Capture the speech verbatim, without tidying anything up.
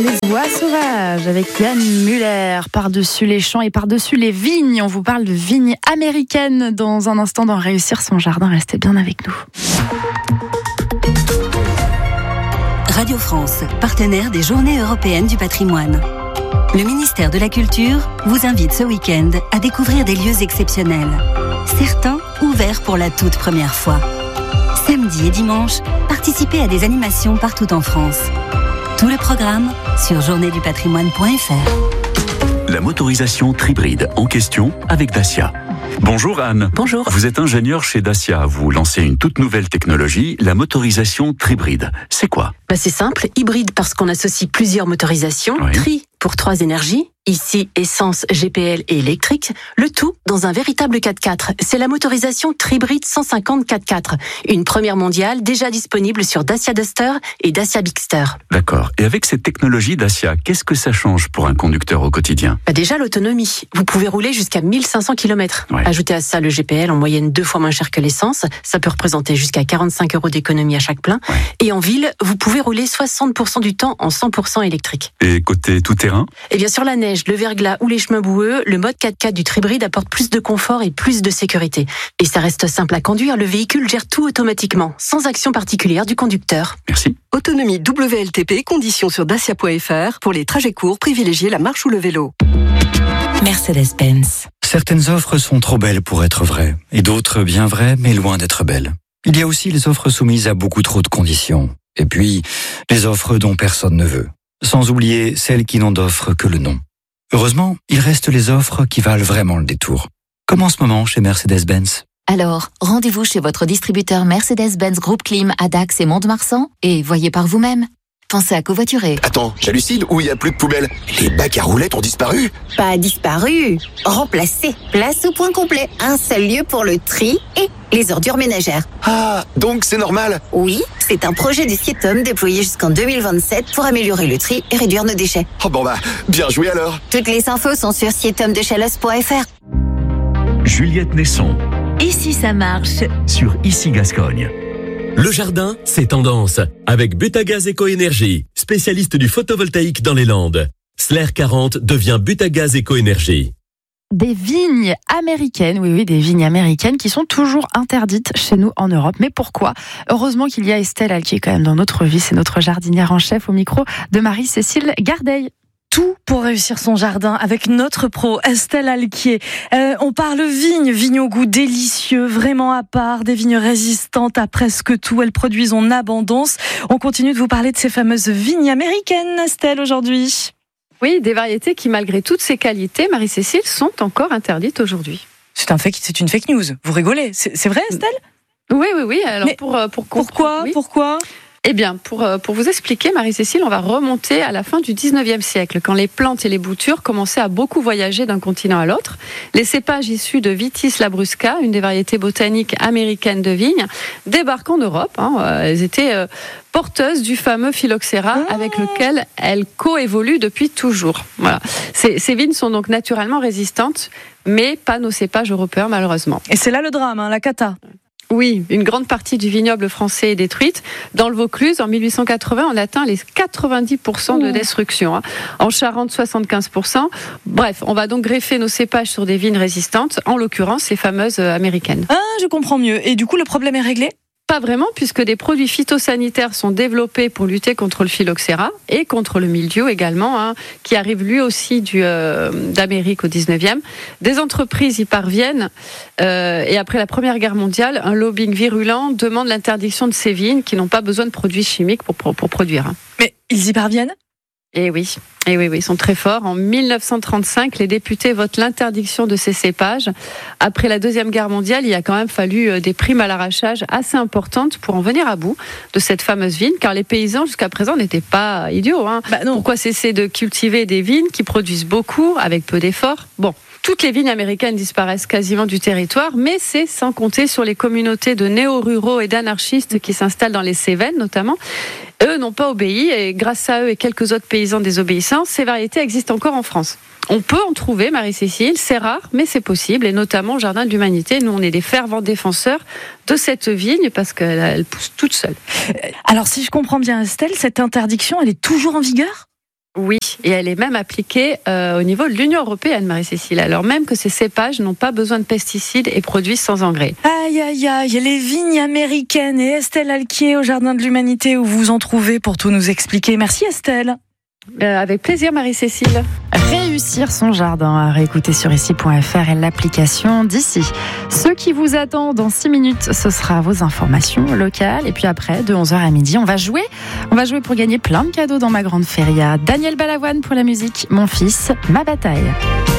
Les oies sauvages avec Yann Muller, par-dessus les champs et par-dessus les vignes. On vous parle de vignes américaines dans un instant dans Réussir son jardin. Restez bien avec nous. Radio France, partenaire des Journées européennes du patrimoine. Le ministère de la Culture vous invite ce week-end à découvrir des lieux exceptionnels. Certains ouverts pour la toute première fois. Samedi et dimanche, participez à des animations partout en France. Tout le programme sur journée du patrimoine point f r. La motorisation Tribride en question avec Dacia. Bonjour Anne. Bonjour. Vous êtes ingénieur chez Dacia. Vous lancez une toute nouvelle technologie, la motorisation Tribride. C'est quoi ? Bah c'est simple, hybride parce qu'on associe plusieurs motorisations, Oui. tri pour trois énergies, ici essence, G P L et électrique, le tout dans un véritable quatre-quatre. C'est la motorisation Tribride cent cinquante quatre-quatre, une première mondiale déjà disponible sur Dacia Duster et Dacia Bigster. D'accord. Et avec cette technologie Dacia, qu'est-ce que ça change pour un conducteur au quotidien ? Bah déjà l'autonomie, vous pouvez rouler jusqu'à mille cinq cents kilomètres. Ouais. Ajoutez à ça le G P L en moyenne deux fois moins cher que l'essence, ça peut représenter jusqu'à quarante-cinq euros d'économie à chaque plein. Ouais. Et en ville, vous pouvez rouler soixante pour cent du temps en cent pour cent électrique. Et côté tout-terrain ? Et bien sur la neige, le verglas ou les chemins boueux, le mode quatre-quatre du Tribride apporte plus de confort et plus de sécurité. Et ça reste simple à conduire, le véhicule gère tout automatiquement, sans action particulière du conducteur. Merci. Autonomie W L T P, conditions sur dacia point f r. Pour les trajets courts, privilégiez la marche ou le vélo. Mercedes-Benz. Certaines offres sont trop belles pour être vraies, et d'autres bien vraies, mais loin d'être belles. Il y a aussi les offres soumises à beaucoup trop de conditions. Et puis, les offres dont personne ne veut. Sans oublier celles qui n'ont d'offre que le nom. Heureusement, il reste les offres qui valent vraiment le détour. Comme en ce moment chez Mercedes-Benz. Alors, rendez-vous chez votre distributeur Mercedes-Benz Groupe Clim à Dax et Mont-de-Marsan et voyez par vous-même. Pensez à covoiturer. Attends, j'hallucine ou il n'y a plus de poubelle ? Les bacs à roulettes ont disparu ? Pas disparu, remplacé. Place au point complet. Un seul lieu pour le tri et les ordures ménagères. Ah, donc c'est normal ? Oui, c'est un projet du Sietom déployé jusqu'en deux mille vingt-sept pour améliorer le tri et réduire nos déchets. Oh bon bah, bien joué alors. Toutes les infos sont sur sietom de chalos point f r. Juliette Nesson Et si ça marche ? sur Ici Gascogne. Le jardin, c'est tendance. Avec Butagaz Éco-Énergie, spécialiste du photovoltaïque dans les Landes. Slair quarante devient Butagaz Éco-Énergie. Des vignes américaines, oui, oui, des vignes américaines qui sont toujours interdites chez nous en Europe. Mais pourquoi ? Heureusement qu'il y a Estelle qui est quand même dans notre vie, c'est notre jardinière en chef au micro de Marie-Cécile Gardeil. Tout pour réussir son jardin avec notre pro Estelle Alquier. Euh, on parle vignes, vignes au goût délicieux, vraiment à part, des vignes résistantes à presque tout. Elles produisent en abondance. On continue de vous parler de ces fameuses vignes américaines, Estelle, aujourd'hui. Oui, des variétés qui, malgré toutes ces qualités, Marie-Cécile, sont encore interdites aujourd'hui. C'est un fake, c'est une fake news. Vous rigolez, c'est, c'est vrai, Estelle ? Oui, oui, oui. Alors Mais pour, pour Pourquoi oui. Pourquoi Eh bien, pour, pour vous expliquer, Marie-Cécile, on va remonter à la fin du dix-neuvième siècle, quand les plantes et les boutures commençaient à beaucoup voyager d'un continent à l'autre. Les cépages issus de Vitis labrusca, une des variétés botaniques américaines de vigne, débarquent en Europe. Hein. Elles étaient euh, porteuses du fameux phylloxéra, ah. avec lequel elles coévoluent depuis toujours. Voilà. Ces, ces vignes sont donc naturellement résistantes, mais pas nos cépages européens, malheureusement. Et c'est là le drame, hein, la cata. Oui, une grande partie du vignoble français est détruite. Dans le Vaucluse, en mille huit cent quatre-vingts, on atteint les quatre-vingt-dix pour cent de destruction. Hein. En Charente, soixante-quinze pour cent. Bref, on va donc greffer nos cépages sur des vignes résistantes, en l'occurrence les fameuses américaines. Ah, je comprends mieux. Et du coup, le problème est réglé ? Pas vraiment, puisque des produits phytosanitaires sont développés pour lutter contre le phylloxéra et contre le mildiou également, hein, qui arrive lui aussi du, euh, d'Amérique au dix-neuvième. Des entreprises y parviennent euh, et après la Première Guerre mondiale, un lobbying virulent demande l'interdiction de ces vignes qui n'ont pas besoin de produits chimiques pour, pour, pour produire. Hein. Mais ils y parviennent ? Eh oui, eh oui, oui, ils sont très forts. En mille neuf cent trente-cinq, les députés votent l'interdiction de ces cépages. Après la Deuxième Guerre mondiale, il a quand même fallu des primes à l'arrachage assez importantes pour en venir à bout de cette fameuse vigne, car les paysans jusqu'à présent n'étaient pas idiots. Hein. Bah non. Pourquoi cesser de cultiver des vignes qui produisent beaucoup avec peu d'efforts ? Bon. Toutes les vignes américaines disparaissent quasiment du territoire, mais c'est sans compter sur les communautés de néo-ruraux et d'anarchistes qui s'installent dans les Cévennes notamment. Eux n'ont pas obéi et grâce à eux et quelques autres paysans désobéissants, ces variétés existent encore en France. On peut en trouver, Marie-Cécile, c'est rare, mais c'est possible, et notamment au Jardin de l'Humanité. Nous, on est des fervents défenseurs de cette vigne parce qu'elle elle pousse toute seule. Alors, si je comprends bien, Estelle, cette interdiction, elle est toujours en vigueur ? Oui, et elle est même appliquée euh, au niveau de l'Union européenne, Marie-Cécile, alors même que ces cépages n'ont pas besoin de pesticides et produisent sans engrais. Aïe, aïe, aïe, les vignes américaines et Estelle Alquier au Jardin de l'Humanité où vous en trouvez pour tout nous expliquer. Merci Estelle. Euh, avec plaisir Marie-Cécile. Réussir son jardin à réécouter sur ici point f r et l'application d'ici. Ce qui vous attend dans six minutes, ce sera vos informations locales. Et puis après, de onze heures à midi, on va jouer. On va jouer pour gagner plein de cadeaux dans ma grande feria. Daniel Balavoine pour la musique, Mon fils, ma bataille.